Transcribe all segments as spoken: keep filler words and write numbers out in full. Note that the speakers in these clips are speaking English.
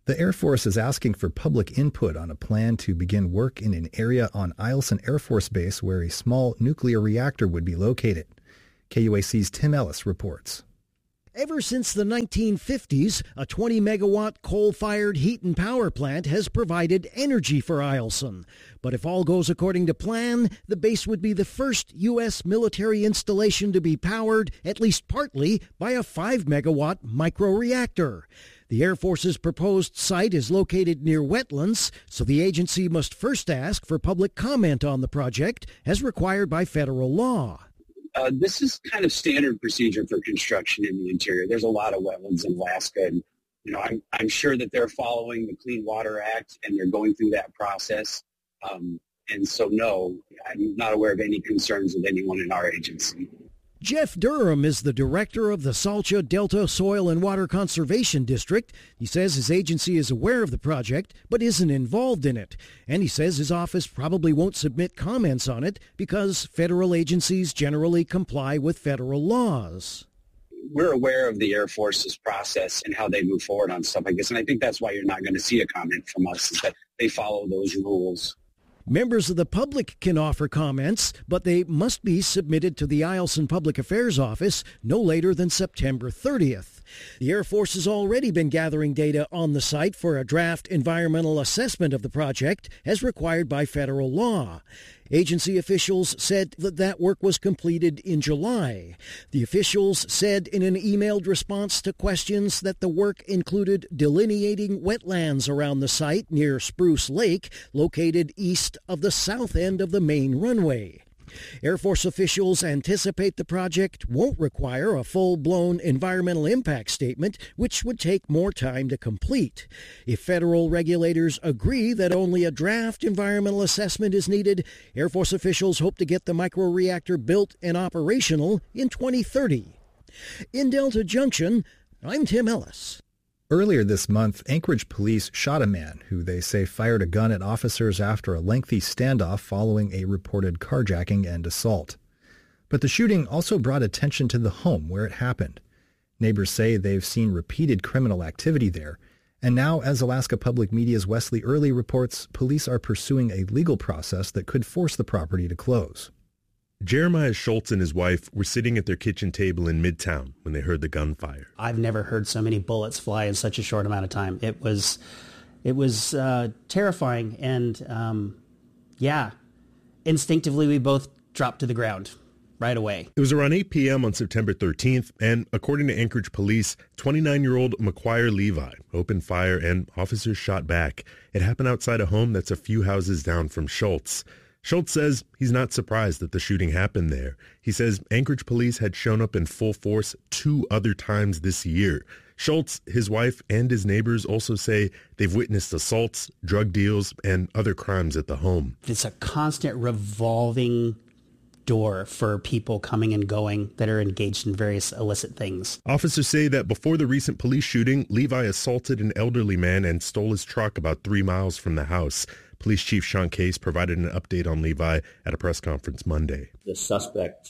The Air Force is asking for public input on a plan to begin work in an area on Eielson Air Force Base where a small nuclear reactor would be located. K U A C's Tim Ellis reports. Ever since the nineteen fifties, a twenty megawatt coal-fired heat and power plant has provided energy for Eielson. But if all goes according to plan, the base would be the first U S military installation to be powered, at least partly, by a five megawatt microreactor. The Air Force's proposed site is located near wetlands, so the agency must first ask for public comment on the project, as required by federal law. Uh, this is kind of standard procedure for construction in the interior. There's a lot of wetlands in Alaska, and you know, I'm, I'm sure that they're following the Clean Water Act and they're going through that process. Um, and so, no, I'm not aware of any concerns with anyone in our agency. Jeff Durham is the director of the Salcha Delta Soil and Water Conservation District. He says his agency is aware of the project, but isn't involved in it. And he says his office probably won't submit comments on it because federal agencies generally comply with federal laws. We're aware of the Air Force's process and how they move forward on stuff like this. And I think that's why you're not going to see a comment from us, is that they follow those rules. Members of the public can offer comments, but they must be submitted to the Eielson Public Affairs Office no later than September thirtieth. The Air Force has already been gathering data on the site for a draft environmental assessment of the project, as required by federal law. Agency officials said that that work was completed in July. The officials said in an emailed response to questions that the work included delineating wetlands around the site near Spruce Lake, located east of the south end of the main runway. Air Force officials anticipate the project won't require a full-blown environmental impact statement, which would take more time to complete. If federal regulators agree that only a draft environmental assessment is needed, Air Force officials hope to get the microreactor built and operational in twenty thirty. In Delta Junction, I'm Tim Ellis. Earlier this month, Anchorage police shot a man who they say fired a gun at officers after a lengthy standoff following a reported carjacking and assault. But the shooting also brought attention to the home where it happened. Neighbors say they've seen repeated criminal activity there, and now, as Alaska Public Media's Wesley Early reports, police are pursuing a legal process that could force the property to close. Jeremiah Schultz and his wife were sitting at their kitchen table in Midtown when they heard the gunfire. I've never heard so many bullets fly in such a short amount of time. It was, it was uh, terrifying, and um, yeah, instinctively we both dropped to the ground right away. It was around eight p.m. on September thirteenth, and according to Anchorage police, twenty-nine-year-old McQuire Levi opened fire and officers shot back. It happened outside a home that's a few houses down from Schultz. Schultz says he's not surprised that the shooting happened there. He says Anchorage police had shown up in full force two other times this year. Schultz, his wife, and his neighbors also say they've witnessed assaults, drug deals, and other crimes at the home. It's a constant revolving door for people coming and going that are engaged in various illicit things. Officers say that before the recent police shooting, Levi assaulted an elderly man and stole his truck about three miles from the house. Police Chief Sean Case provided an update on Levi at a press conference Monday. The suspect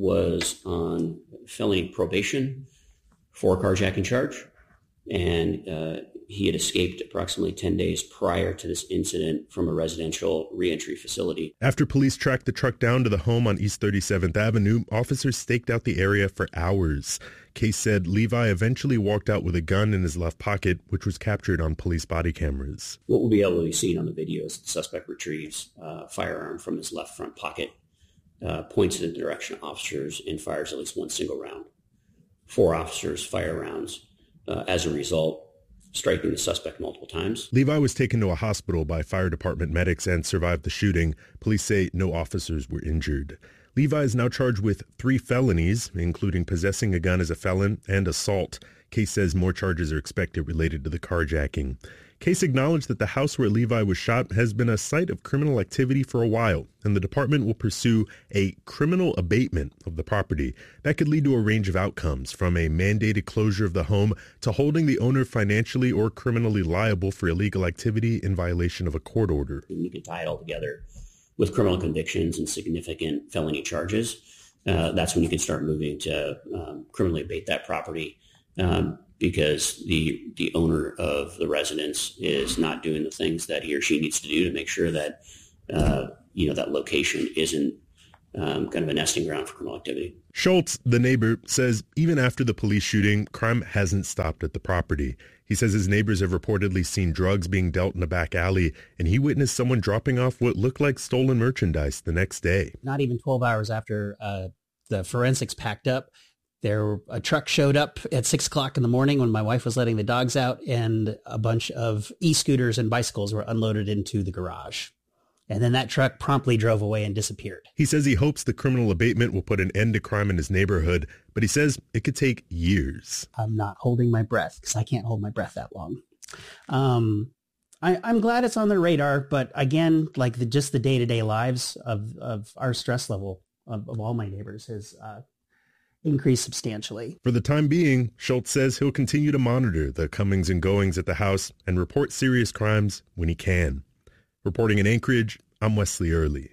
was on felony probation for a carjacking charge, and uh, he had escaped approximately ten days prior to this incident from a residential reentry facility. After police tracked the truck down to the home on East thirty-seventh Avenue, officers staked out the area for hours. Case said Levi eventually walked out with a gun in his left pocket, which was captured on police body cameras. What will be able to be seen on the video is the suspect retrieves a firearm from his left front pocket, uh, points it in the direction of officers, and fires at least one single round. Four officers fire rounds. Uh, as a result, striking the suspect multiple times. Levi was taken to a hospital by fire department medics and survived the shooting. Police say no officers were injured. Levi is now charged with three felonies, including possessing a gun as a felon and assault. Case says more charges are expected related to the carjacking. Case acknowledged that the house where Levi was shot has been a site of criminal activity for a while, and the department will pursue a criminal abatement of the property. That could lead to a range of outcomes, from a mandated closure of the home to holding the owner financially or criminally liable for illegal activity in violation of a court order. You can tie it all together with criminal convictions and significant felony charges. Uh, that's when you can start moving to um, criminally abate that property. Um, because the the owner of the residence is not doing the things that he or she needs to do to make sure that uh, you know that location isn't um, kind of a nesting ground for criminal activity. Schultz, the neighbor, says even after the police shooting, crime hasn't stopped at the property. He says his neighbors have reportedly seen drugs being dealt in a back alley, and he witnessed someone dropping off what looked like stolen merchandise the next day. Not even twelve hours after uh, the forensics packed up, there a truck showed up at six o'clock in the morning when my wife was letting the dogs out, and a bunch of e-scooters and bicycles were unloaded into the garage. And then that truck promptly drove away and disappeared. He says he hopes the criminal abatement will put an end to crime in his neighborhood, but he says it could take years. I'm not holding my breath because I can't hold my breath that long. Um, I, I'm glad it's on their radar, but again, like the, just the day-to-day lives of, of our stress level of, of all my neighbors has uh, increased substantially. For the time being, Schultz says he'll continue to monitor the comings and goings at the house and report serious crimes when he can. Reporting in Anchorage, I'm Wesley Early.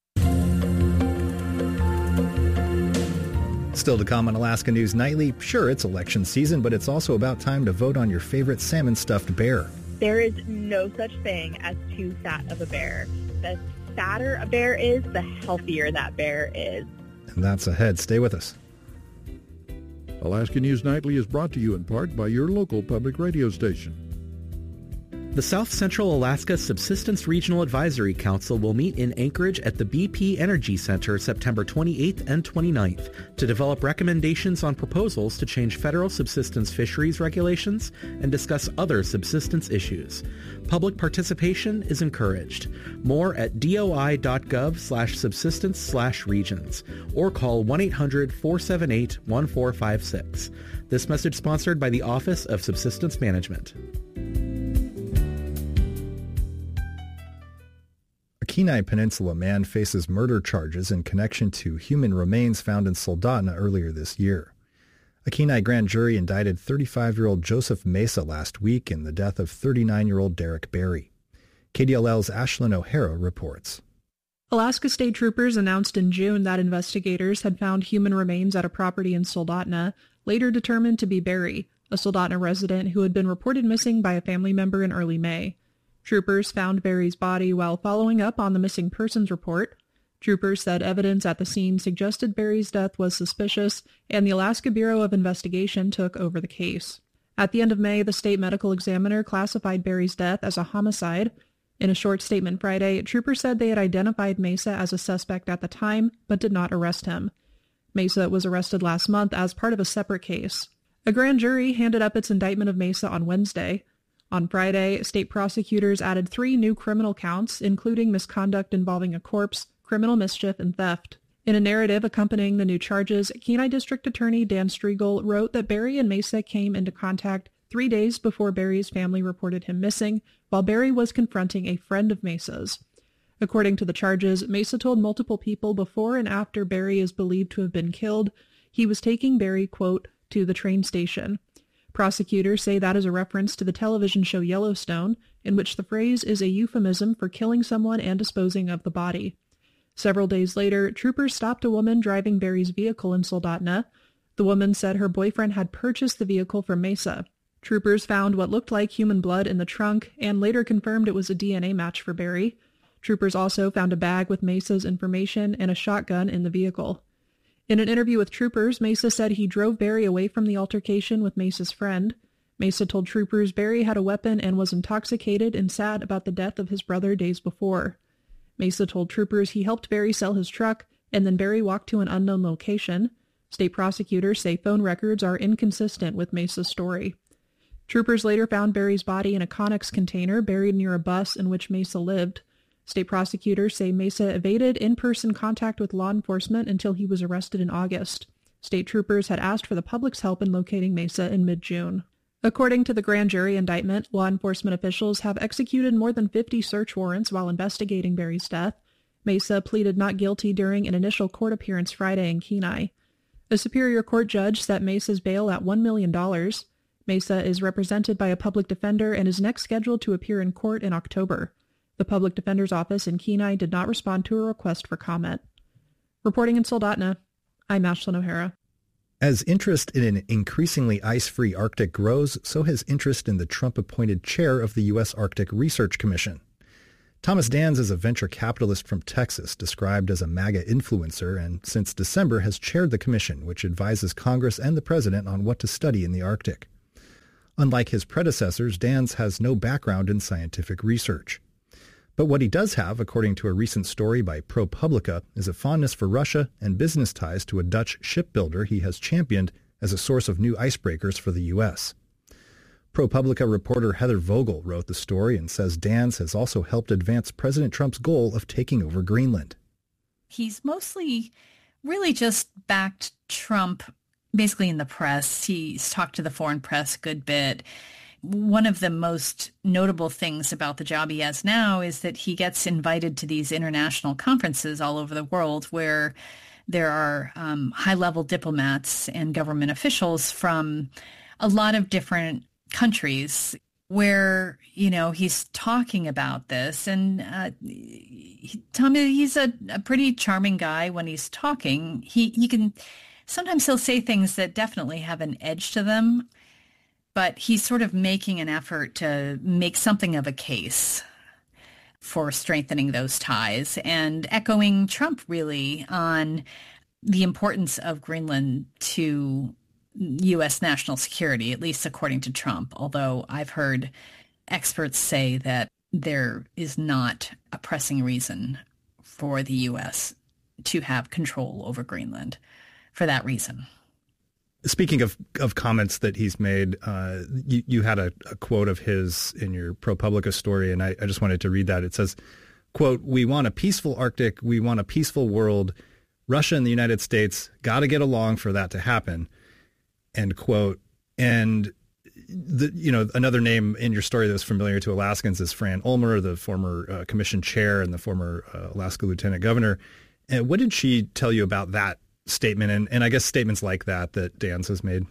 Still to come on Alaska News Nightly, sure, it's election season, but it's also about time to vote on your favorite salmon-stuffed bear. There is no such thing as too fat of a bear. The fatter a bear is, the healthier that bear is. And that's ahead. Stay with us. Alaska News Nightly is brought to you in part by your local public radio station. The South Central Alaska Subsistence Regional Advisory Council will meet in Anchorage at the B P Energy Center September twenty-eighth and twenty-ninth to develop recommendations on proposals to change federal subsistence fisheries regulations and discuss other subsistence issues. Public participation is encouraged. More at doi.gov slash subsistence slash regions or call one eight hundred four seven eight one four five six. This message sponsored by the Office of Subsistence Management. Kenai Peninsula man faces murder charges in connection to human remains found in Soldotna earlier this year. A Kenai grand jury indicted thirty-five-year-old Joseph Mesa last week in the death of thirty-nine-year-old Derek Berry. K D L L's Ashlyn O'Hara reports. Alaska State Troopers announced in June that investigators had found human remains at a property in Soldotna, later determined to be Berry, a Soldotna resident who had been reported missing by a family member in early May. Troopers found Berry's body while following up on the missing persons report. Troopers said evidence at the scene suggested Berry's death was suspicious, and the Alaska Bureau of Investigation took over the case. At the end of May, the state medical examiner classified Berry's death as a homicide. In a short statement Friday, troopers said they had identified Mesa as a suspect at the time, but did not arrest him. Mesa was arrested last month as part of a separate case. A grand jury handed up its indictment of Mesa on Wednesday. On Friday, state prosecutors added three new criminal counts, including misconduct involving a corpse, criminal mischief, and theft. In a narrative accompanying the new charges, Kenai District Attorney Dan Striegel wrote that Berry and Mesa came into contact three days before Berry's family reported him missing, while Berry was confronting a friend of Mesa's. According to the charges, Mesa told multiple people before and after Berry is believed to have been killed, he was taking Berry, quote, to the train station. Prosecutors say that is a reference to the television show Yellowstone, in which the phrase is a euphemism for killing someone and disposing of the body. Several days later, troopers stopped a woman driving Berry's vehicle in Soldotna. The woman said her boyfriend had purchased the vehicle from Mesa. Troopers found what looked like human blood in the trunk and later confirmed it was a D N A match for Berry. Troopers also found a bag with Mesa's information and a shotgun in the vehicle. In an interview with troopers, Mesa said he drove Berry away from the altercation with Mesa's friend. Mesa told troopers Berry had a weapon and was intoxicated and sad about the death of his brother days before. Mesa told troopers he helped Berry sell his truck, and then Berry walked to an unknown location. State prosecutors say phone records are inconsistent with Mesa's story. Troopers later found Berry's body in a Connex container buried near a bus in which Mesa lived. State prosecutors say Mesa evaded in-person contact with law enforcement until he was arrested in August. State troopers had asked for the public's help in locating Mesa in mid-June. According to the grand jury indictment, law enforcement officials have executed more than fifty search warrants while investigating Berry's death. Mesa pleaded not guilty during an initial court appearance Friday in Kenai. A Superior Court judge set Mesa's bail at one million dollars. Mesa is represented by a public defender and is next scheduled to appear in court in October. The public defender's office in Kenai did not respond to a request for comment. Reporting in Soldotna, I'm Ashlyn O'Hara. As interest in an increasingly ice-free Arctic grows, so has interest in the Trump-appointed chair of the U S Arctic Research Commission. Thomas Dans is a venture capitalist from Texas, described as a MAGA influencer, and since December has chaired the commission, which advises Congress and the president on what to study in the Arctic. Unlike his predecessors, Dans has no background in scientific research. But what he does have, according to a recent story by ProPublica, is a fondness for Russia and business ties to a Dutch shipbuilder he has championed as a source of new icebreakers for the U S. ProPublica reporter Heather Vogel wrote the story and says Dans has also helped advance President Trump's goal of taking over Greenland. He's mostly really just backed Trump basically in the press. He's talked to the foreign press a good bit. One of the most notable things about the job he has now is that he gets invited to these international conferences all over the world where there are um, high-level diplomats and government officials from a lot of different countries where, you know, he's talking about this. And uh, he, Tommy, he's a, a pretty charming guy when he's talking. He, he can, sometimes he'll say things that definitely have an edge to them, but he's sort of making an effort to make something of a case for strengthening those ties and echoing Trump really on the importance of Greenland to U S national security, at least according to Trump, although I've heard experts say that there is not a pressing reason for the U S to have control over Greenland for that reason. Speaking of, of comments that he's made, uh, you, you had a, a quote of his in your ProPublica story, and I, I just wanted to read that. It says, quote, "We want a peaceful Arctic. We want a peaceful world. Russia and the United States got to get along for that to happen." End quote. And, the, you know, another name in your story that was familiar to Alaskans is Fran Ulmer, the former uh, commission chair and the former uh, Alaska lieutenant governor. And what did she tell you about that statement and, and I guess statements like that that Dans has made?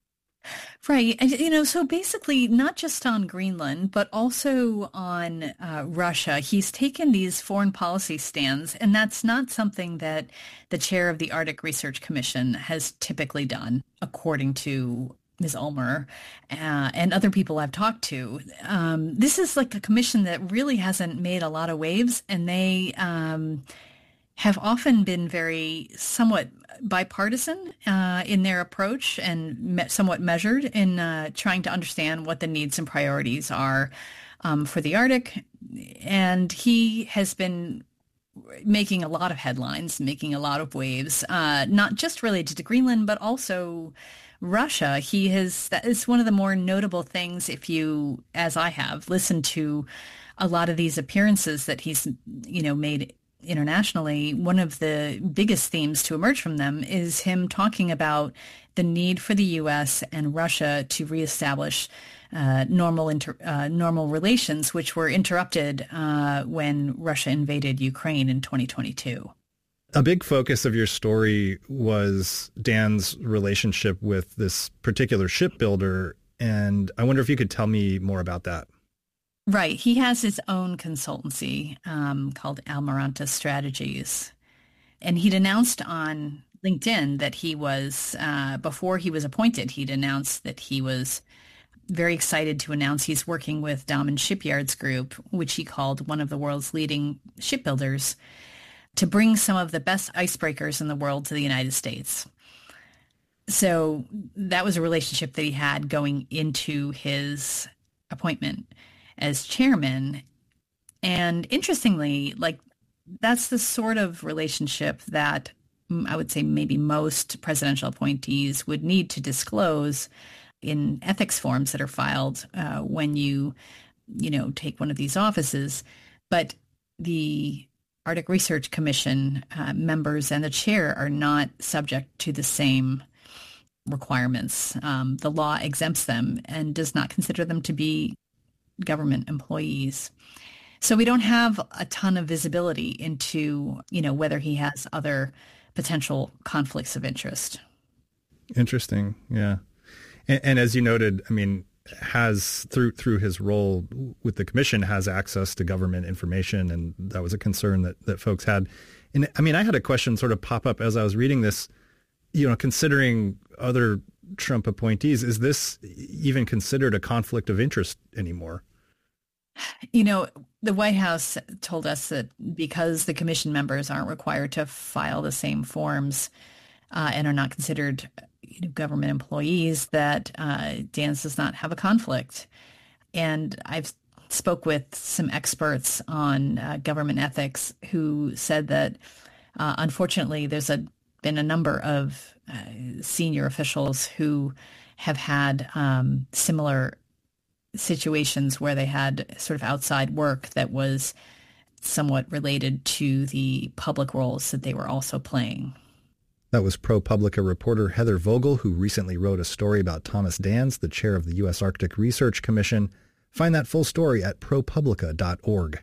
Right. You know, so basically not just on Greenland, but also on uh, Russia, he's taken these foreign policy stands, and that's not something that the chair of the Arctic Research Commission has typically done, according to Miz Ulmer uh, and other people I've talked to. Um, this is like a commission that really hasn't made a lot of waves, and they um, have often been very somewhat bipartisan uh, in their approach and me- somewhat measured in uh, trying to understand what the needs and priorities are um, for the Arctic. And he has been making a lot of headlines, making a lot of waves, uh, not just related to Greenland, but also Russia. He has, that is one of the more notable things if you, as I have, listened to a lot of these appearances that he's, you know, made internationally. One of the biggest themes to emerge from them is him talking about the need for the U S and Russia to reestablish uh, normal inter, uh, normal relations, which were interrupted uh, when Russia invaded Ukraine in twenty twenty-two. A big focus of your story was Dan's relationship with this particular shipbuilder, and I wonder if you could tell me more about that. Right. He has his own consultancy um, called Almiranta Strategies. And he'd announced on LinkedIn that he was, uh, before he was appointed, he'd announced that he was very excited to announce he's working with Damen Shipyards Group, which he called one of the world's leading shipbuilders, to bring some of the best icebreakers in the world to the United States. So that was a relationship that he had going into his appointment as chairman. And interestingly, like that's the sort of relationship that I would say maybe most presidential appointees would need to disclose in ethics forms that are filed uh, when you, you know, take one of these offices. But the Arctic Research Commission uh, members and the chair are not subject to the same requirements. Um, the law exempts them and does not consider them to be government employees. So we don't have a ton of visibility into, you know, whether he has other potential conflicts of interest. Interesting. Yeah. And, and as you noted, I mean, has through through his role with the commission has access to government information. And that was a concern that, that folks had. And I mean, I had a question sort of pop up as I was reading this. you know, considering other Trump appointees, is this even considered a conflict of interest anymore? You know, the White House told us that because the commission members aren't required to file the same forms uh, and are not considered you know, government employees, that uh, Dance does not have a conflict. And I've spoke with some experts on uh, government ethics who said that, uh, unfortunately, there's a, been a number of uh, senior officials who have had um, similar situations where they had sort of outside work that was somewhat related to the public roles that they were also playing. That was ProPublica reporter Heather Vogel, who recently wrote a story about Thomas Dans, the chair of the U S Arctic Research Commission. Find that full story at pro publica dot org.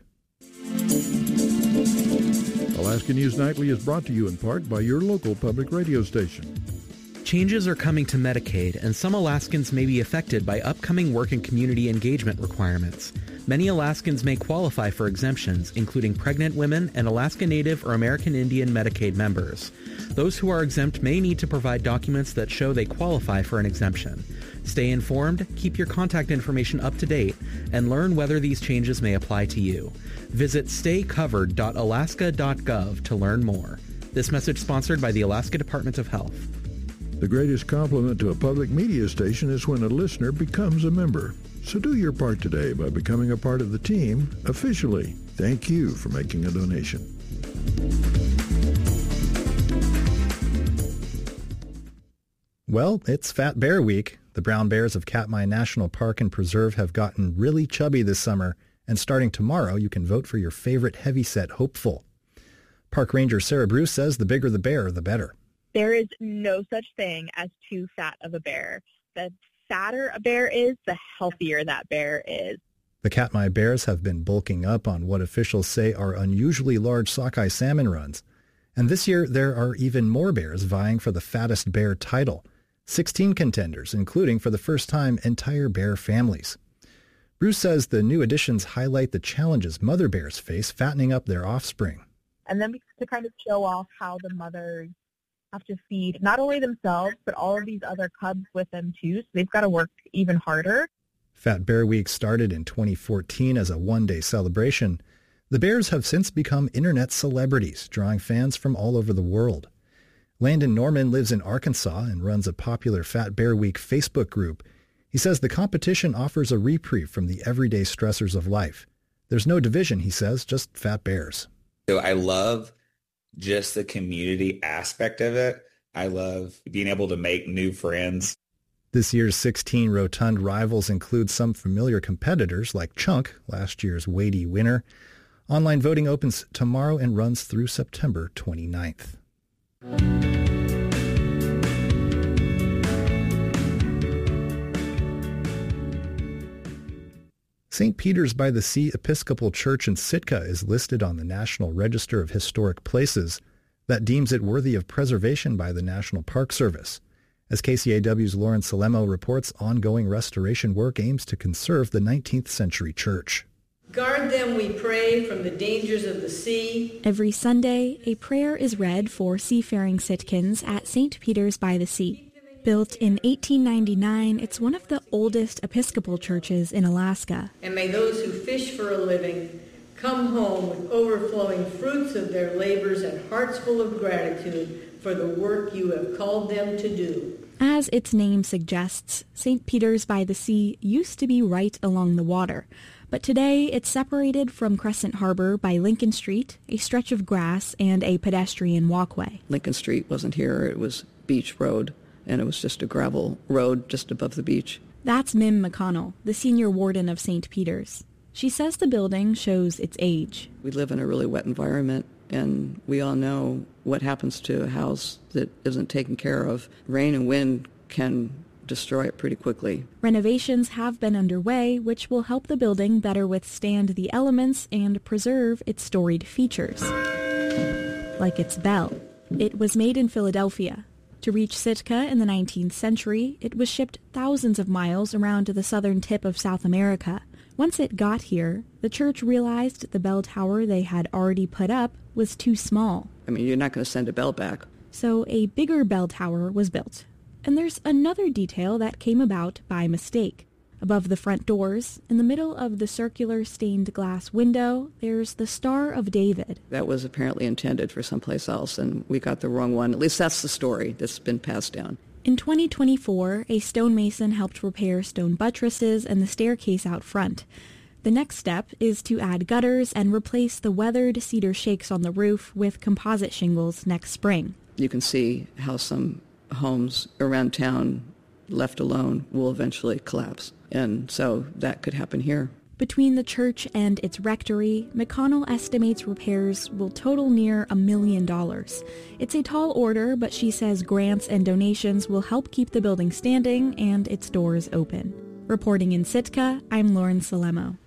Alaska News Nightly is brought to you in part by your local public radio station. Changes are coming to Medicaid, and some Alaskans may be affected by upcoming work and community engagement requirements. Many Alaskans may qualify for exemptions, including pregnant women and Alaska Native or American Indian Medicaid members. Those who are exempt may need to provide documents that show they qualify for an exemption. Stay informed, keep your contact information up to date, and learn whether these changes may apply to you. Visit stay covered dot alaska dot gov to learn more. This message sponsored by the Alaska Department of Health. The greatest compliment to a public media station is when a listener becomes a member. So do your part today by becoming a part of the team officially. Thank you for making a donation. Well, it's Fat Bear Week. The brown bears of Katmai National Park and Preserve have gotten really chubby this summer, and starting tomorrow, you can vote for your favorite heavyset hopeful. Park Ranger Sarah Bruce says the bigger the bear, the better. There is no such thing as too fat of a bear. The fatter a bear is, the healthier that bear is. The Katmai bears have been bulking up on what officials say are unusually large sockeye salmon runs. And this year, there are even more bears vying for the fattest bear title. sixteen contenders, including, for the first time, entire bear families. Bruce says the new additions highlight the challenges mother bears face fattening up their offspring. And then to kind of show off how the mothers have to feed not only themselves, but all of these other cubs with them too, so they've got to work even harder. Fat Bear Week started in twenty fourteen as a one-day celebration. The bears have since become internet celebrities, drawing fans from all over the world. Landon Norman lives in Arkansas and runs a popular Fat Bear Week Facebook group. He says the competition offers a reprieve from the everyday stressors of life. There's no division, he says, just fat bears. So I love just the community aspect of it. I love being able to make new friends. This year's sixteen rotund rivals include some familiar competitors like Chunk, last year's weighty winner. Online voting opens tomorrow and runs through September twenty-ninth. Saint Peter's by the Sea Episcopal Church in Sitka is listed on the National Register of Historic Places that deems it worthy of preservation by the National Park Service. As K C A W's Lauren Salemo reports, ongoing restoration work aims to conserve the nineteenth century church. Guard them, we pray, from the dangers of the sea. Every Sunday, a prayer is read for seafaring Sitkans at Saint Peter's by the Sea. Built in eighteen ninety-nine, it's one of the oldest Episcopal churches in Alaska. And may those who fish for a living come home with overflowing fruits of their labors and hearts full of gratitude for the work you have called them to do. As its name suggests, Saint Peter's by the Sea used to be right along the water, but today it's separated from Crescent Harbor by Lincoln Street, a stretch of grass, and a pedestrian walkway. Lincoln Street wasn't here, it was Beach Road, and it was just a gravel road just above the beach. That's Mim McConnell, the senior warden of Saint Peter's. She says the building shows its age. We live in a really wet environment, and we all know what happens to a house that isn't taken care of. Rain and wind can destroy it pretty quickly. Renovations have been underway, which will help the building better withstand the elements and preserve its storied features. Like its bell. It was made in Philadelphia. To reach Sitka in the nineteenth century, it was shipped thousands of miles around to the southern tip of South America. Once it got here, the church realized the bell tower they had already put up was too small. I mean, you're not going to send a bell back. so a bigger bell tower was built. And there's another detail that came about by mistake. Above the front doors, in the middle of the circular stained glass window, there's the Star of David. That was apparently intended for someplace else, and we got the wrong one. At least that's the story that's been passed down. In twenty twenty-four, a stonemason helped repair stone buttresses and the staircase out front. The next step is to add gutters and replace the weathered cedar shakes on the roof with composite shingles next spring. You can see how some homes around town, left alone, will eventually collapse. And so that could happen here. Between the church and its rectory, McConnell estimates repairs will total near a million dollars. It's a tall order, but she says grants and donations will help keep the building standing and its doors open. Reporting in Sitka, I'm Lauren Salemo.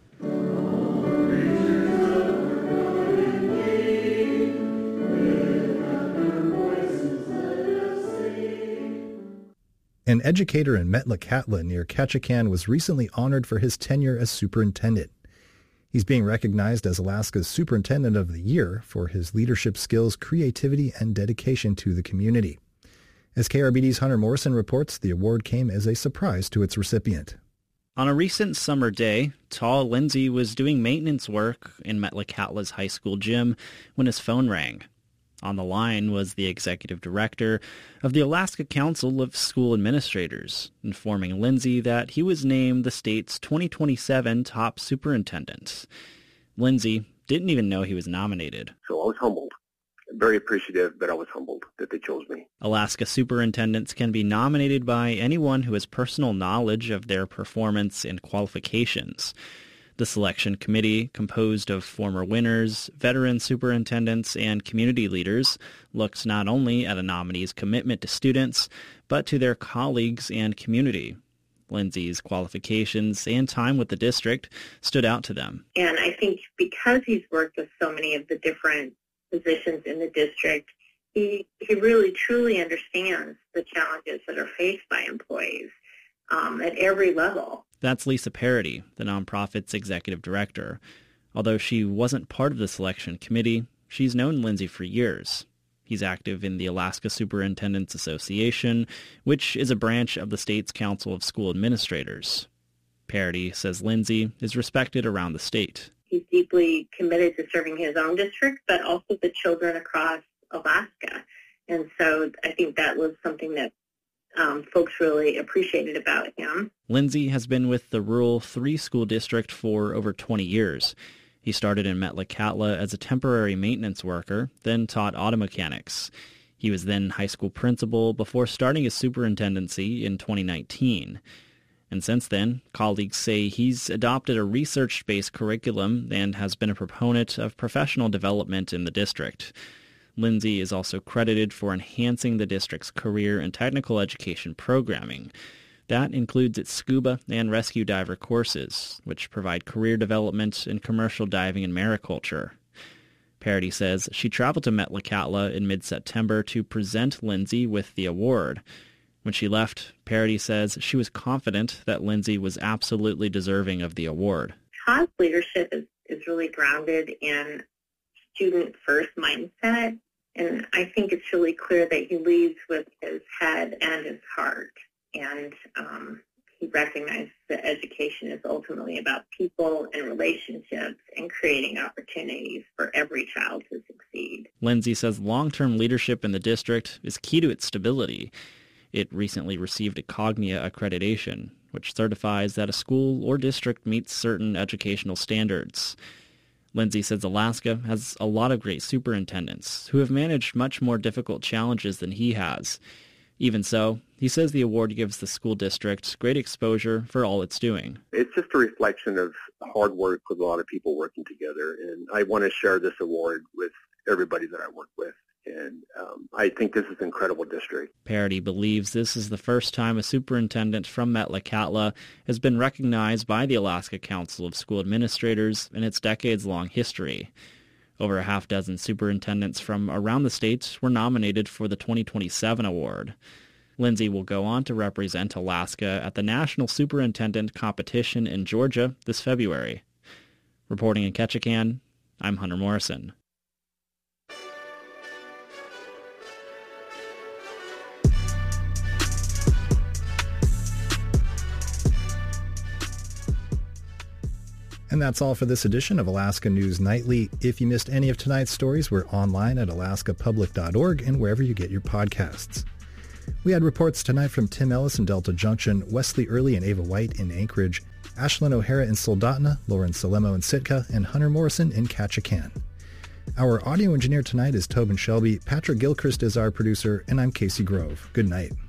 An educator in Metlakatla near Ketchikan was recently honored for his tenure as superintendent. He's being recognized as Alaska's Superintendent of the Year for his leadership skills, creativity, and dedication to the community. As K R B D's Hunter Morrison reports, the award came as a surprise to its recipient. On a recent summer day, tall Lindsay was doing maintenance work in Metlakatla's high school gym when his phone rang. On the line was the executive director of the Alaska Council of School Administrators, informing Lindsay that he was named the state's twenty twenty-seven top superintendent. Lindsay didn't even know he was nominated. So I was humbled. Very appreciative, but I was humbled that they chose me. Alaska superintendents can be nominated by anyone who has personal knowledge of their performance and qualifications. The selection committee, composed of former winners, veteran superintendents, and community leaders, looks not only at a nominee's commitment to students, but to their colleagues and community. Lindsay's qualifications and time with the district stood out to them. And I think because he's worked with so many of the different positions in the district, he, he really truly understands the challenges that are faced by employees um, at every level. That's Lisa Parody, the nonprofit's executive director. Although she wasn't part of the selection committee, she's known Lindsay for years. He's active in the Alaska Superintendents Association, which is a branch of the state's Council of School Administrators. Parody says Lindsay is respected around the state. He's deeply committed to serving his own district, but also the children across Alaska. And so I think that was something that Um, folks really appreciated about him. Lindsay has been with the Rural three School District for over twenty years. He started in Metlakatla as a temporary maintenance worker, then taught auto mechanics. He was then high school principal before starting his superintendency in twenty nineteen. And since then, colleagues say he's adopted a research-based curriculum and has been a proponent of professional development in the district. Lindsay is also credited for enhancing the district's career and technical education programming. That includes its scuba and rescue diver courses, which provide career development in commercial diving and mariculture. Parody says she traveled to Metlakatla in mid-September to present Lindsay with the award. When she left, Parody says she was confident that Lindsay was absolutely deserving of the award. Todd's leadership is, is really grounded in student-first mindset. And I think it's really clear that he leads with his head and his heart. And um, he recognizes that education is ultimately about people and relationships and creating opportunities for every child to succeed. Lindsay says long-term leadership in the district is key to its stability. It recently received a Cognia accreditation, which certifies that a school or district meets certain educational standards. Lindsay says Alaska has a lot of great superintendents who have managed much more difficult challenges than he has. Even so, he says the award gives the school district great exposure for all it's doing. It's just a reflection of hard work with a lot of people working together, and I want to share this award with everybody that I work with. And um, I think this is an incredible district. Parody believes this is the first time a superintendent from Metlakatla has been recognized by the Alaska Council of School Administrators in its decades-long history. Over a half dozen superintendents from around the state were nominated for the twenty twenty-seven award. Lindsay will go on to represent Alaska at the National Superintendent Competition in Georgia this February. Reporting in Ketchikan, I'm Hunter Morrison. And that's all for this edition of Alaska News Nightly. If you missed any of tonight's stories, we're online at alaska public dot org and wherever you get your podcasts. We had reports tonight from Tim Ellis in Delta Junction, Wesley Early and Ava White in Anchorage, Ashlyn O'Hara in Soldotna, Lauren Salemo in Sitka, and Hunter Morrison in Ketchikan. Our audio engineer tonight is Tobin Shelby, Patrick Gilchrist is our producer, and I'm Casey Grove. Good night.